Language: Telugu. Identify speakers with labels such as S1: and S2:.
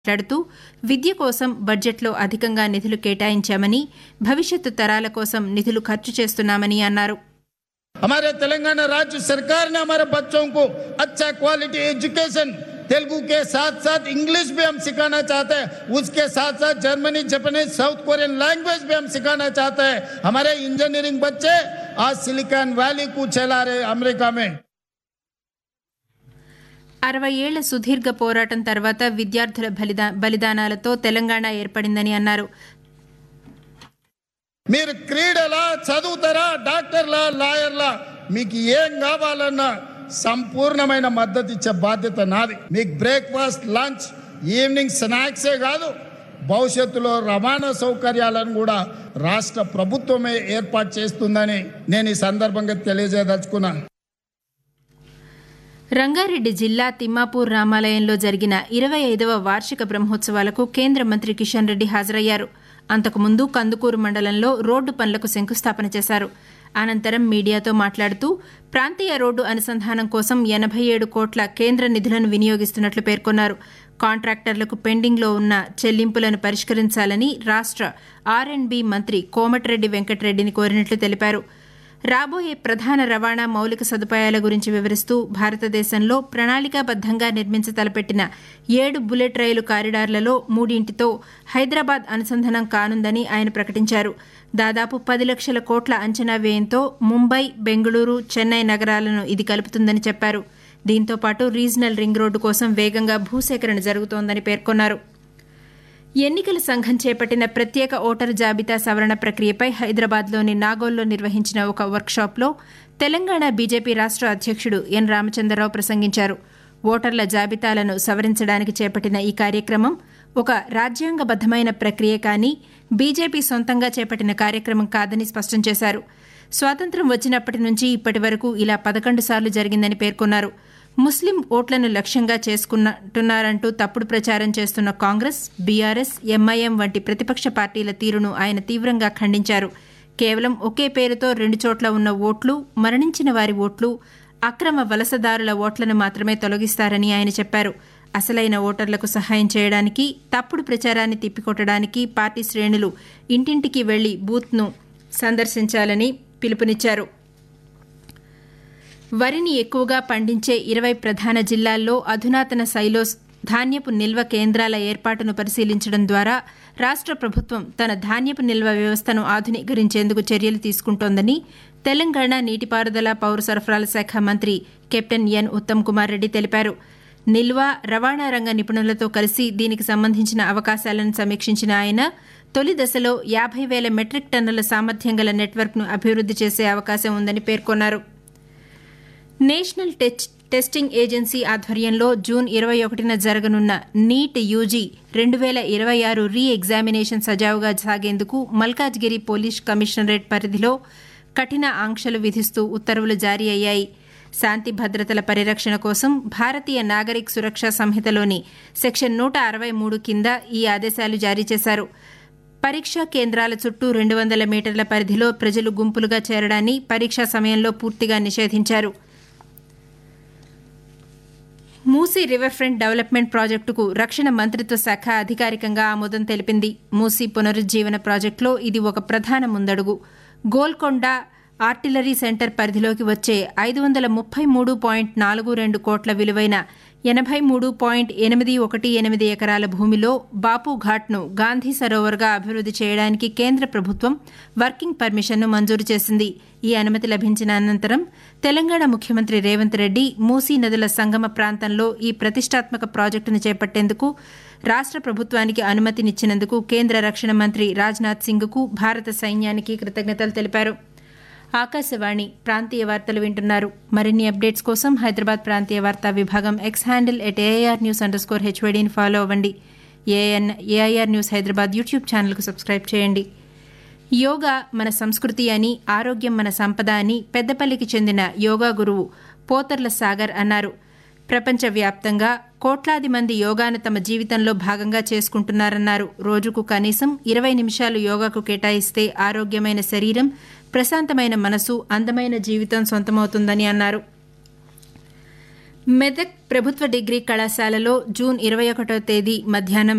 S1: మాట్లాడుతూ విద్య కోసం బడ్జెట్లో అధికంగా నిధులు కేటాయించామని భవిష్యత్తు తరాల కోసం నిధులు ఖర్చు చేస్తున్నామని అన్నారు.
S2: हमारे तेलंगाना राज्य सरकार ने हमारे बच्चों को अच्छा क्वालिटी एजुकेशन तेलुगु के साथ साथ इंग्लिश भी हम सिखाना चाहते हैं, उसके साथ साथ Germany, Japanese, south Korean language भी हम सिखाना चाहते हैं. हमारे इंजीनियरिंग बच्चे आज सिलिकॉन वैली को चला रहे अमेरिका में.
S1: 60 ఏళ్ల సుదీర్ఘ పోరాటం తర్వాత విద్యార్థుల బలిదానాలతో తెలంగాణ ఏర్పడిందని అన్నారు.
S2: మీరు క్రీడలా, చదువుతారా, డాక్టర్లా, లాయర్లా, మీకు ఏం కావాలన్నా సంపూర్ణమైన మద్దతు ఇచ్చే బాధ్యత నాది. మీకు బ్రేక్ఫాస్ట్, లంచ్, ఈవినింగ్ స్నాక్సే కాదు, భవిష్యత్తులో రవాణా సౌకర్యాలను కూడా రాష్ట్ర ప్రభుత్వమే ఏర్పాటు చేస్తుందని నేను ఈ సందర్భంగా తెలియజేయదలుచుకున్నాను.
S1: రంగారెడ్డి జిల్లా తిమ్మాపూర్ రామాలయంలో జరిగిన 25వ వార్షిక బ్రహ్మోత్సవాలకు కేంద్ర మంత్రి కిషన్ రెడ్డి హాజరయ్యారు. అంతకుముందు కందుకూరు మండలంలో రోడ్డు పనులకు శంకుస్థాపన చేశారు. అనంతరం మీడియాతో మాట్లాడుతూ ప్రాంతీయ రోడ్డు అనుసంధానం కోసం 87 కోట్ల కేంద్ర నిధులను వినియోగిస్తున్నట్లు పేర్కొన్నారు. కాంట్రాక్టర్లకు పెండింగ్లో ఉన్న చెల్లింపులను పరిష్కరించాలని రాష్ట్ర ఆర్&బి మంత్రి కోమటిరెడ్డి వెంకటరెడ్డిని కోరినట్లు తెలిపారు. రాబోయే ప్రధాన రవాణా మౌలిక సదుపాయాల గురించి వివరిస్తూ భారతదేశంలో ప్రణాళికాబద్దంగా నిర్మించతలపెట్టిన 7 బుల్లెట్ రైలు కారిడార్లలో 3తో హైదరాబాద్ అనుసంధానం కానుందని ఆయన ప్రకటించారు. దాదాపు 10 లక్షల కోట్ల అంచనా వ్యయంతో ముంబై, బెంగళూరు, చెన్నై నగరాలను ఇది కలుపుతుందని చెప్పారు. దీంతో పాటు రీజనల్ రింగ్ రోడ్డు కోసం వేగంగా భూసేకరణ జరుగుతోందని పేర్కొన్నారు. ఎన్నికల సంఘం చేపట్టిన ప్రత్యేక ఓటరు జాబితా సవరణ ప్రక్రియపై హైదరాబాద్లోని నాగోల్లో నిర్వహించిన ఒక వర్క్షాప్లో తెలంగాణ బీజేపీ రాష్ట్ర అధ్యక్షుడు ఎన్ రామచంద్రరావు ప్రసంగించారు. ఓటర్ల జాబితాలను సవరించడానికి చేపట్టిన ఈ కార్యక్రమం ఒక రాజ్యాంగబద్దమైన ప్రక్రియ కానీ బీజేపీ సొంతంగా చేపట్టిన కార్యక్రమం కాదని స్పష్టం చేశారు. స్వాతంత్ర్యం వచ్చినప్పటి నుంచి ఇప్పటి వరకు ఇలా 11 సార్లు జరిగిందని పేర్కొన్నారు. ముస్లిం ఓట్లను లక్ష్యంగా చేసుకుంటున్నారంటూ తప్పుడు ప్రచారం చేస్తున్న కాంగ్రెస్, బీఆర్ఎస్, ఎంఐఎం వంటి ప్రతిపక్ష పార్టీల తీరును ఆయన తీవ్రంగా ఖండించారు. కేవలం ఒకే పేరుతో 2 చోట్ల ఉన్న ఓట్లు, మరణించిన వారి ఓట్లు, అక్రమ వలసదారుల ఓట్లను మాత్రమే తొలగిస్తారని ఆయన చెప్పారు. అసలైన ఓటర్లకు సహాయం చేయడానికి, తప్పుడు ప్రచారాన్ని తిప్పికొట్టడానికి పార్టీ శ్రేణులు ఇంటింటికి వెళ్లి బూత్ను సందర్శించాలని పిలుపునిచ్చారు. వరిని ఎక్కువగా పండించే 20 ప్రధాన జిల్లాల్లో అధునాతన సైలోస్ ధాన్యపు నిల్వ కేంద్రాల ఏర్పాటును పరిశీలించడం ద్వారా రాష్ట్ర ప్రభుత్వం తన ధాన్యపు నిల్వ వ్యవస్థను ఆధునీకరించేందుకు చర్యలు తీసుకుంటోందని తెలంగాణ నీటిపారుదల, పౌర సరఫరాల శాఖ మంత్రి కెప్టెన్ ఎన్ ఉత్తమ్ కుమార్ రెడ్డి తెలిపారు. నిల్వ, రవాణా రంగ నిపుణులతో కలిసి దీనికి సంబంధించిన అవకాశాలను సమీక్షించిన ఆయన తొలి దశలో 50,000 మెట్రిక్ టన్నుల సామర్థ్యం గల నెట్వర్క్ను అభివృద్ది చేసే అవకాశం ఉందని పేర్కొన్నారు. నేషనల్ టెస్టింగ్ ఏజెన్సీ ఆధ్వర్యంలో జూన్ 21న జరగనున్న నీట్ యూజీ 2026 రీ ఎగ్జామినేషన్ సజావుగా సాగేందుకు మల్కాజ్గిరి పోలీస్ కమిషనరేట్ పరిధిలో కఠిన ఆంక్షలు విధిస్తూ ఉత్తర్వులు జారీ అయ్యాయి. శాంతి భద్రతల పరిరక్షణ కోసం భారతీయ నాగరిక్ సురక్షా సంహితలోని సెక్షన్ 163 కింద ఈ ఆదేశాలు జారీ చేశారు. పరీక్షా కేంద్రాల చుట్టూ 200 మీటర్ల పరిధిలో ప్రజలు గుంపులుగా చేరడాన్ని పరీక్షా సమయంలో పూర్తిగా నిషేధించారు. మూసీ రివర్ ఫ్రంట్ డెవలప్మెంట్ ప్రాజెక్టుకు రక్షణ మంత్రిత్వ శాఖ అధికారికంగా ఆమోదం తెలిపింది. మూసీ పునరుజ్జీవన ప్రాజెక్టులో ఇది ఒక ప్రధాన ముందడుగు. గోల్కొండ ఆర్టిలరీ సెంటర్ పరిధిలోకి వచ్చే 533.42 కోట్ల విలువైన 83.818 ఎకరాల భూమిలో బాపుఘాట్ను గాంధీ సరోవర్గా అభివృద్ది చేయడానికి కేంద్ర ప్రభుత్వం వర్కింగ్ పర్మిషన్ను మంజూరు చేసింది. ఈ అనుమతి లభించిన అనంతరం తెలంగాణ ముఖ్యమంత్రి రేవంత్ రెడ్డి మూసీ నదుల సంగమ ప్రాంతంలో ఈ ప్రతిష్టాత్మక ప్రాజెక్టును చేపట్టేందుకు రాష్ట్ర ప్రభుత్వానికి అనుమతినిచ్చినందుకు కేంద్ర రక్షణ మంత్రి రాజ్నాథ్ సింగ్కు భారత సైన్యానికి కృతజ్ఞతలు తెలిపారు. ఆకాశవాణి ప్రాంతీయ వార్తలు వింటున్నారు. మరిన్ని అప్డేట్స్ కోసం హైదరాబాద్ ప్రాంతీయ వార్తా విభాగం ఎక్స్ హ్యాండిల్ @AIRnews_HYDని ఫాలో అవ్వండి. ఏఐఆర్ న్యూస్ హైదరాబాద్ యూట్యూబ్ ఛానల్కు సబ్స్క్రైబ్ చేయండి. యోగా మన సంస్కృతి అని, ఆరోగ్యం మన సంపద అని పెద్దపల్లికి చెందిన యోగా గురువు పోతర్ల సాగర్ అన్నారు. ప్రపంచవ్యాప్తంగా కోట్లాది మంది యోగాను తమ జీవితంలో భాగంగా చేసుకుంటున్నారన్నారు. రోజుకు కనీసం 20 నిమిషాలు యోగాకు కేటాయిస్తే ఆరోగ్యమైన శరీరం, ప్రశాంతమైన మనసు, అందమైన జీవితం సొంతమవుతుందని అన్నారు. మెదక్ ప్రభుత్వ డిగ్రీ కళాశాలలో జూన్ 21వ తేదీ మధ్యాహ్నం